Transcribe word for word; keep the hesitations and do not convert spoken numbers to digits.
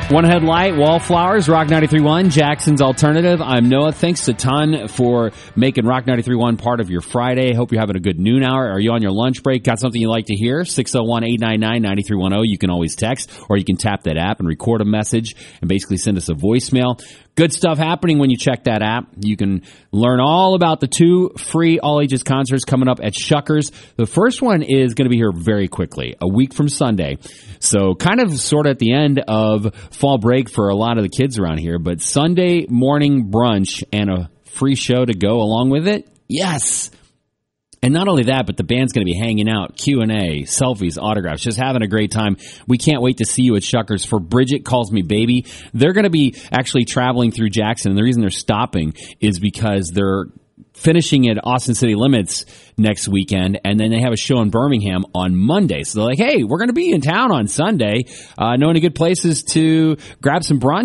One Head Light, Wallflowers, Rock ninety-three point one, Jackson's Alternative. I'm Noah. Thanks a ton for making Rock ninety-three point one part of your Friday. Hope you're having a good noon hour. Are you on your lunch break? Got something you like to hear? six oh one, eight nine nine, nine three one oh. You can always text, or you can tap that app and record a message and basically send us a voicemail. Good stuff happening when you check that app. You can learn all about the two free all-ages concerts coming up at Shuckers. The first one is going to be here very quickly, a week from Sunday. So kind of sort of at the end of fall break for a lot of the kids around here. But Sunday morning brunch and a free show to go along with it? Yes! And not only that, but the band's going to be hanging out, Q and A, selfies, autographs, just having a great time. We can't wait to see you at Shuckers. For Bridget Calls Me Baby, they're going to be actually traveling through Jackson. And the reason they're stopping is because they're finishing at Austin City Limits next weekend, and then they have a show in Birmingham on Monday. So they're like, hey, we're going to be in town on Sunday. Uh, know any good places to grab some brunch?